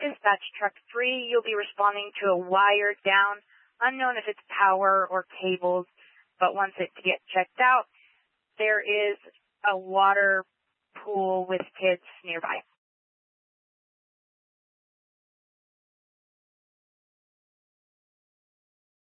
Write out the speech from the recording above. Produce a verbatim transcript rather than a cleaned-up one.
dispatch truck three, you'll be responding to a wire down, unknown if it's power or cables, but once it gets checked out, there is a water pool with kids nearby.